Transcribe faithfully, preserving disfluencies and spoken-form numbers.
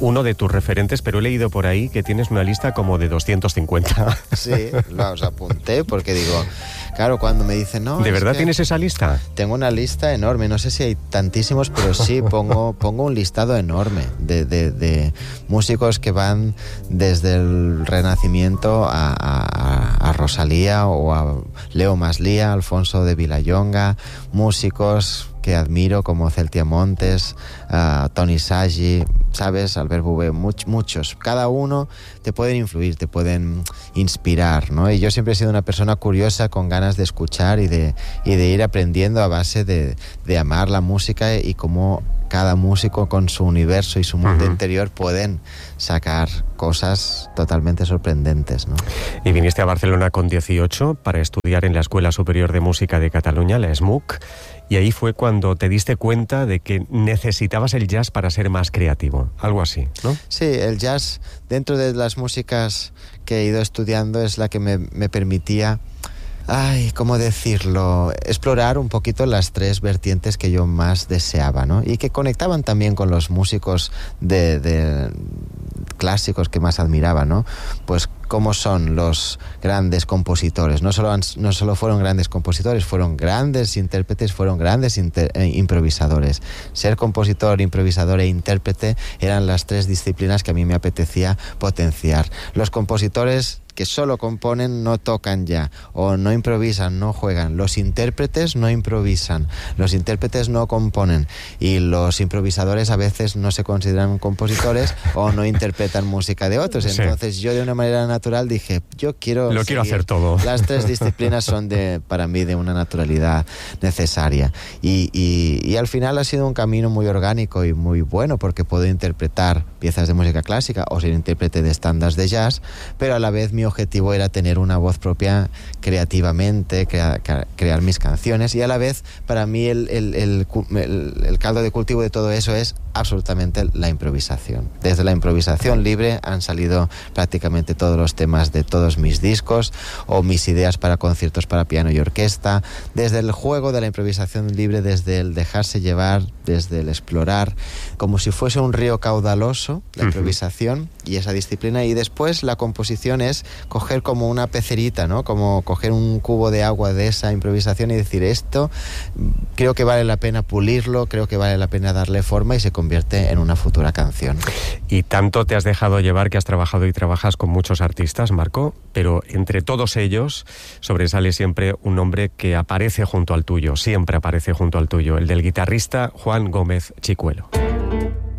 uno de tus referentes, pero he leído por ahí que tienes una lista como de doscientos cincuenta. Sí, los apunté porque digo, claro, cuando me dicen, no... ¿De verdad tienes esa lista? Tengo una lista enorme, no sé si hay tantísimos, pero sí pongo, pongo un listado enorme de, de, de músicos que van desde el Renacimiento a, a, a Rosalía o a Leo Maslía, Alfonso de Vilallonga, músicos que admiro como Celtia Montes, uh, Toni Sagi, ¿sabes? Albert Bouvet, much, muchos. Cada uno te pueden influir, te pueden inspirar, ¿no? Y yo siempre he sido una persona curiosa, con ganas de escuchar y de, y de ir aprendiendo a base de, de amar la música y cómo cada músico con su universo y su mundo uh-huh. interior pueden sacar cosas totalmente sorprendentes, ¿no? Y viniste a Barcelona con dieciocho para estudiar en la Escuela Superior de Música de Cataluña, la S M U C, y ahí fue cuando te diste cuenta de que necesitabas el jazz para ser más creativo, algo así, ¿no? Sí, el jazz, dentro de las músicas que he ido estudiando, es la que me, me permitía... Ay, ¿cómo decirlo? Explorar un poquito las tres vertientes que yo más deseaba, ¿no? Y que conectaban también con los músicos de, de clásicos que más admiraba, ¿no? Pues cómo son los grandes compositores. No solo, han, no solo fueron grandes compositores, fueron grandes intérpretes, fueron grandes inter, eh, improvisadores. Ser compositor, improvisador e intérprete eran las tres disciplinas que a mí me apetecía potenciar. Los compositores que solo componen no tocan ya, o no improvisan, no juegan. Los intérpretes no improvisan, los intérpretes no componen, y los improvisadores a veces no se consideran compositores o no interpretan música de otros. Entonces sí. Yo de una manera natural dije, yo quiero... Lo quiero hacer todo. Las tres disciplinas son de, para mí de una naturalidad necesaria. Y, y, y al final ha sido un camino muy orgánico y muy bueno, porque puedo interpretar piezas de música clásica o ser intérprete de estándares de jazz, pero a la vez mi objetivo era tener una voz propia creativamente, crea, crear mis canciones, y a la vez para mí el, el, el, el, el caldo de cultivo de todo eso es absolutamente la improvisación. Desde la improvisación libre han salido prácticamente todos los temas de todos mis discos o mis ideas para conciertos para piano y orquesta. Desde el juego de la improvisación libre, desde el dejarse llevar, desde el explorar, como si fuese un río caudaloso, la improvisación y esa disciplina, y después la composición es coger como una pecerita, ¿no? Como coger un cubo de agua de esa improvisación y decir, esto creo que vale la pena pulirlo, creo que vale la pena darle forma, y se convierte en una futura canción. Y tanto te has dejado llevar que has trabajado y trabajas con muchos artistas, Marco, pero entre todos ellos sobresale siempre un nombre que aparece junto al tuyo, siempre aparece junto al tuyo, el del guitarrista Juan Gómez Chicuelo.